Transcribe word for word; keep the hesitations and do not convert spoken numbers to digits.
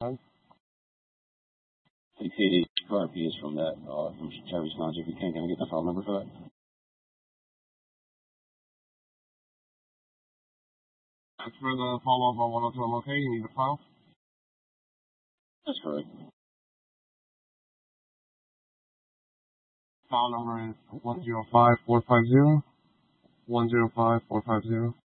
Take Katie car P is from that, uh, from Cherry's Conjure. If you can, can I get the phone number for that? That's for the follow-up on one oh two M L K. You need the file? That's correct. File number is one zero five four five zero. one zero five four five zero.